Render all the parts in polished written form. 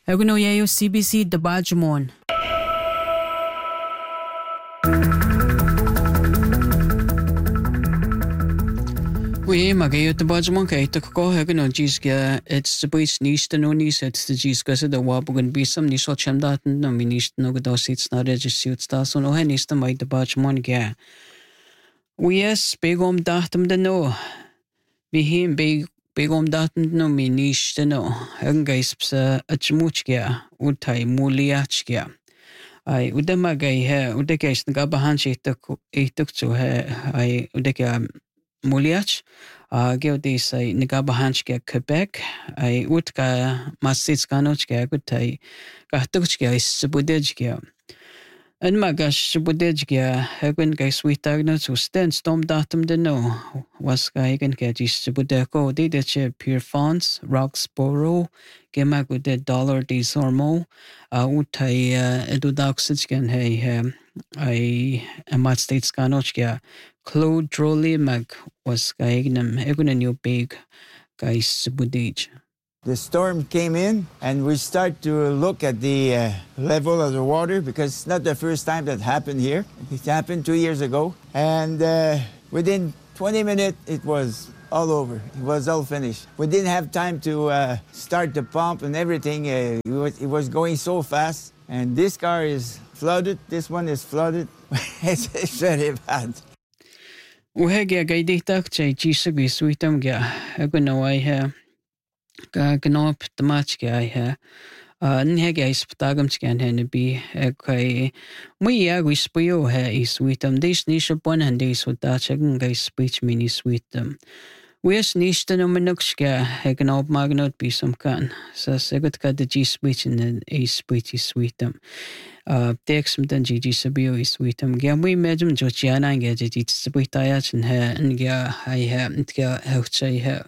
Eguno yayo CBC Dabajmon. We magayo Dabajmon kay takko eguno jiska it's the boys nista no nis it's the jiska sa the wabugan bisam ni so chamdat no minist no godosits na registrate sta so no henista mai Dabajmon ga. We yes begom datum the no. Vi him begom datum no minist no. Engaisps a chmuchga utai muliachga. Ai udamagay he udakais nagabahan siya ituk to he ai udaka muliach geodis ay nagabahan siya Quebec ay utka masits kanochga gutai kahtukchga is subudejga. En magas subudejga hagun kay sweetagno to stand storm datum de no was kay jis subudeko dideche Pure Fonts Roxborough gemagude dollar disormo utai edudaxitsgen hey I amat states kanochga Claude Drolly mag was kaignam egunen you big guys subudej. The storm came in and we start to look at the level of the water because it's not the first time that happened here. It happened 2 years ago. And within 20 minutes, it was all over. It was all finished. We didn't have time to start the pump and everything. It was going so fast. And this car is flooded. This one is flooded. It's very bad. Uhega gaidiktak chay chisagi sweetam ga agunawai ha. Gnop the match guy Nhega is Patagam scan Henby okay. We spoil her is sweetum. This niche upon and days with that second guy speech mini sweetum. Where's niche the nominokska Hegnop magnot be some can. So second cut the G speech in a speech is sweetum. Takes some then GG Sabio is sweetum. Gam we imagine Georgiana and get it sweet diet and her and yeah, I have it get health say her.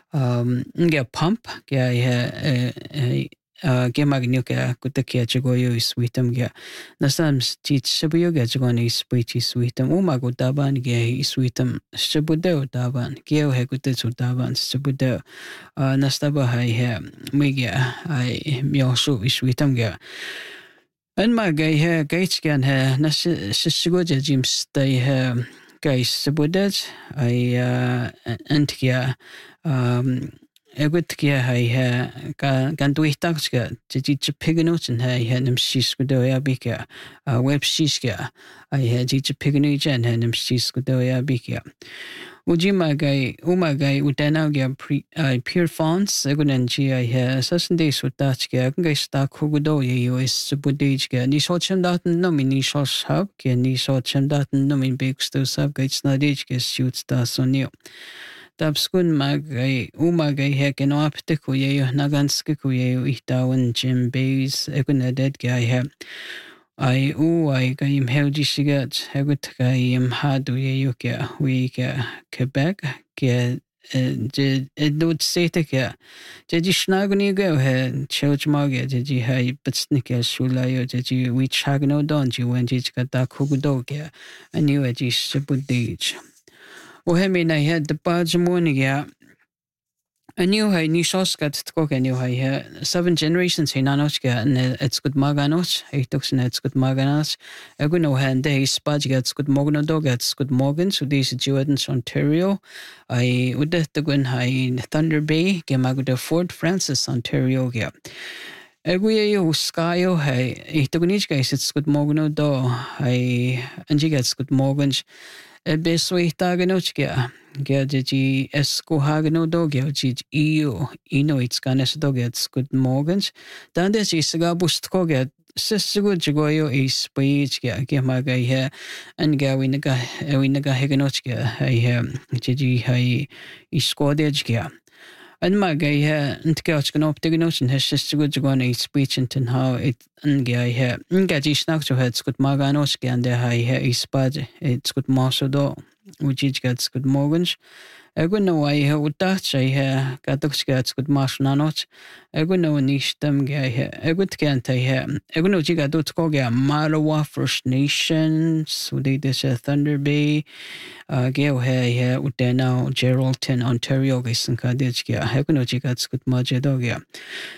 Get pump, yeah, Gemagnuka, Kutakia Chagoyo is sweetum, yeah. Nasams teach Sabio Gajagon is sweet is sweetum, Umago Daban, gay is sweetum, Shabudo Daban, Geo Hekutu Daban, Shabudo, Nastaba High hair, Miga, I Myoshu is sweetum, yeah. And my gay hair, gates can hair, Nasigoja Jim stay hair, guys, Sabudaj, I Antia, Egutkia, I can do it taxka, to teach a piganot and I had them siskudoya bika, web siska, I had teach a piganage and had them siskudoya bika. Ujimagai, Umagai, Udanaga Pure Fonts, Egunanji, I have certain days with Dachka, Gesta Kugudo, US Subudijka, Nishocham Datin Nomini Shosh Hub, Nishocham Datin Nomin Bakes to Subgates Nadijka shoots Dasonio. Tabskun Magai, Umagai Hekin Opticuye, Naganskikuye, Itawan Jim Bays, Egunadet Guy have. I gaim helgi sigat hegut gaim hadu yuka wika Quebec ke edut seteka jadi snagni go he church mage jadi hai pitsnike shulayo jadi we chagno don ji when ji kata kugdo ke anu ji subudij o he me na he the pajmoniga a new high Nishos got to cook a new high 7 generations in Nanochka and it's good Maganos, I took it's good Maganos. A good no hand day, Spudge gets good Mogno gets good Morgan, so these Jordans, Ontario. I would have to go in high Thunder Bay, Gemago Fort Francis, Ontario. Yeah. Eguye Skyo, I took each guys, it's good Mogno do, I and she gets good Morgans. Beswe Taganochka. Gadji Escohagno dog, EU, Ino, it's Ganes dogets good Morgans. Then there's Isagabust Koget, Sister Jagoyo is speech, Gemaga here, and Gawinaga Heganochka, I have Gigi Hai Iscodejka. And my guy here, and Couchkan Optiganos and his sister good Jagona speech and how it and guy here. Gaji Snack heads good Maganoski and the high hair is spud, it's good Masodo. Which each gets good Morgans. I go no I would touch I hear Gadox gets good Marshnanos. I go no niche them guy here. I would can't I hear. I go no Gigadot Koga, Marawa First Nations, so they this Thunder Bay, Gale here, Udena, Geraldton, Ontario, Gisan Kadijka. I go no Gigats good Majadogia.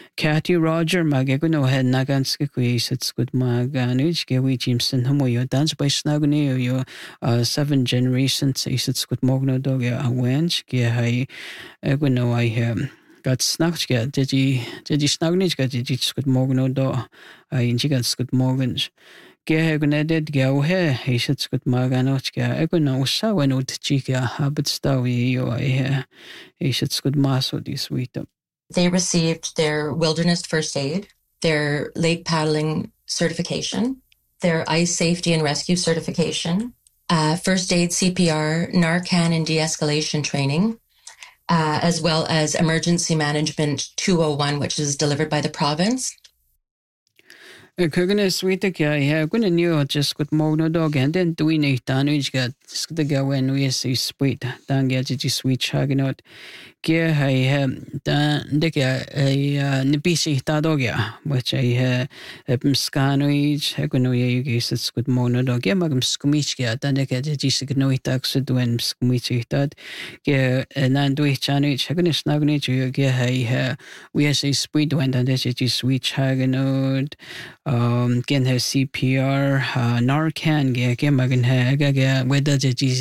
Kathy Roger magekuno he naganske kuisets good maganuj gewi Jimson homo yo dance by snaguni yo 7 generations isets good mogno dog ya awench ge hai eguno I got snacked get did you snagni get did good mogno do I injigat good mogens ge eguneded ge he isets good maganoch ge eguno usa when ut chiga habit stawi yo I isets good maso this week. They received their wilderness first aid, their lake paddling certification, their ice safety and rescue certification, first aid CPR, Narcan and de-escalation training, as well as emergency management 201, which is delivered by the province. Kugana sweetek ya gonna new just good mogno dog and then do we need danuj got the go when we see sweet dan get sweet chaginot gear I dan dika a nibisi tadogia which I scanuj eguno you guess it's good mogno dog ya magam skumichia dan dika jisignoitax when skumichitad ge nan do chanuj hagana snagnich you ge we see sweet when dan sweet chaginot gen her CPR Narcan ge magan ha whether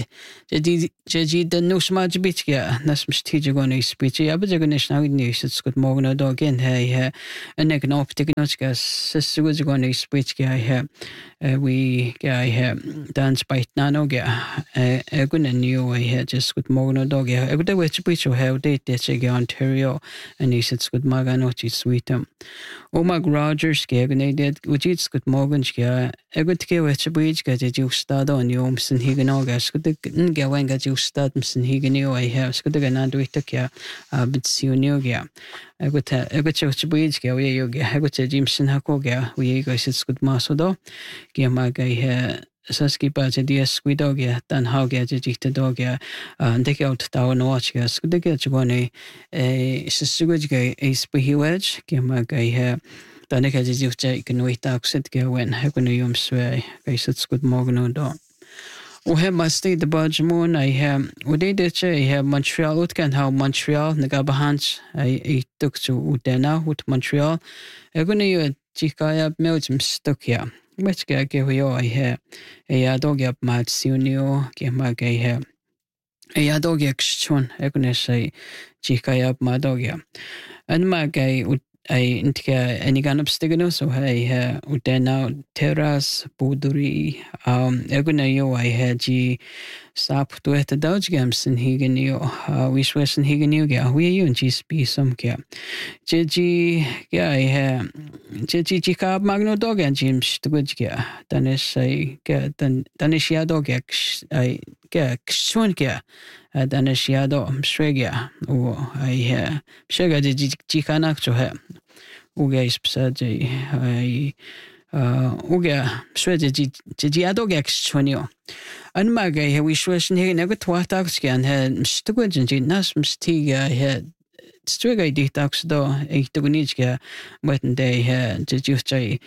the no smart bit nas mistiji gonna speech abjagonish now news it's good morgan dog again hey and an optic notka sisuga gonna speech we dance by nano gonna new I just good morgan dog I would which beach or how they did Ontario and he said good maganochi sweet Omag Rogers did which it's good morgan I would give which a bridge get you start on your and he can all guess good get when get you start and he can you I have good again do it but see you I would a bridge go you I would say Jimson Hakoga we guys it's good masodo Giamaga Saski Baja DS Squidogia, Dan Hauga, Jita Dogia, and take out Town Watchgas, could they get you one a Sisuga, a spihy wedge, Giamaga, Danica Jucha, can wait accent go when Hagunum sway, I said good morgan do. We have my state the budge moon. I have what they did. I have Montreal. What can how Montreal? Nagabahans. I took to Udena with Montreal. I'm gonna you Chikaya Melchim stuck here. Which guy give you I have a dog up Mat Sunio. Give my gay hair. A dog exchange. I'm gonna say Chikaya up my dog here. And my guy would. I any kind of stigno so I udena terras buduri eguna yo I had ji sap to at the Dodge Gams and Higanio we swear and Higanio we you and G be some care Gigi I Gigi cab magno dog and James to good gear then is I get then is ya dog I get soon care then is ya dog Sregia or I Shega Gikanak to her Uga is beside I Uga Swede Giado Gex 20. And my guy, we swear here never twatax can had Stugan Nas Mstiga had Striga detox do a Tugunijka, but they had just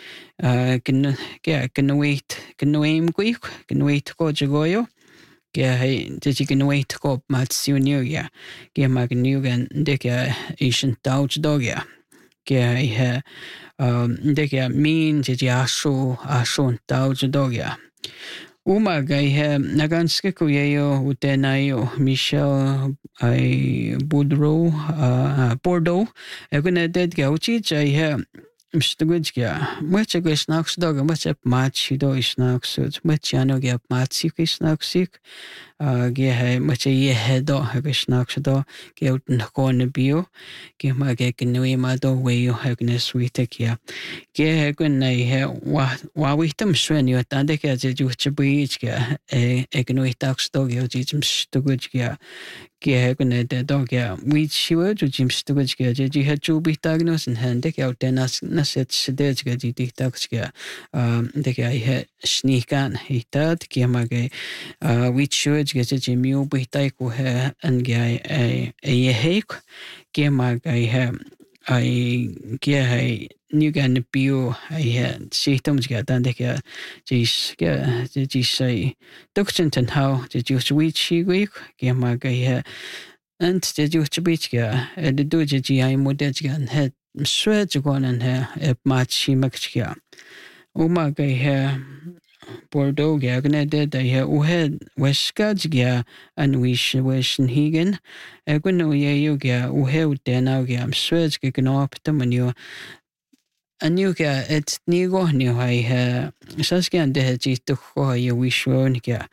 can wait quick, can wait to go Jagoyo. Did you can wait to go Matsunia, get Magnugan, Dicka Asian Dodge Dogia. Dicka mean did ya show Dodge Dogia. Umaga Naganske Kuyo, Utenayo, Michel, I Bordeaux, I'm gonna dead gauchich, I have. Mr. Gudja, much a snacks dog, and much up match, you do snacks, much I know get match, you snacks sick. Get much a year head dog, have a snacks dog, get out in the corner bio, get my get in the way my dog way you have a sweet take here. Get a good night, while we them swing you at the deck as you to breach, a can wait tax dog, you teach him to good gear. Get a dog, which she would to Jim Stewart, you had to be diagnosed and hand deck out then as Nasset Sedge get detox. The guy had sneak on, he thought, Giamage, which should get a Jimmy be taiko hair and guy a hake. Giamag I have. I get a new gun bio. I had see Tom's get done. They get did you say, Duxton, how did you switch week? Giamag I had. And did you to beach the doji I modern head mswedgonen he machimakchia umaga he Bordeaux gna de he uhe weskadgia an wish wishn higen egunu ye ga uhe utena ga mswedge gnopta manio anuga et nigo ni hai he saskan de jitu ho ye wishon ga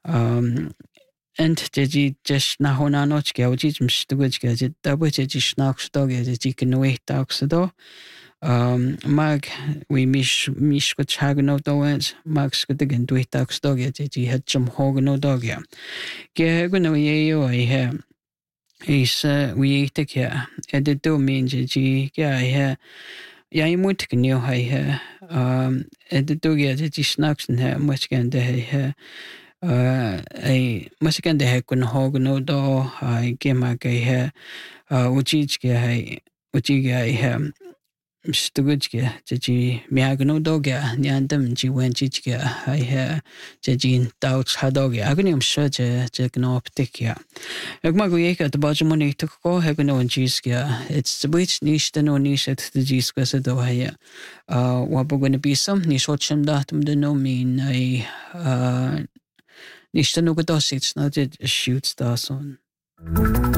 and de just na hona noch ga uji mstugj ga de dabu je snaks dog je gnoi taxdo mag we mish go chagno doens max go den duitax dog je het chum hogno dog ja ge gno ye yo I he is we take ja de do mean je ga he ja I moet gno he de do ge je snacks he much gan de he much gan de he kun hogno do I ge mag he uji ge he uji ge he Stugge je miagno doga nyandam ji wenjige I ha je doubts hadoga agnium search je gnoptikia egma go yeka de bajmoni to go hegno jiska it's the which niche no niche at the jiska se do ha what going to be some niche watching that the no mean I niche no go dosits not it shoots da son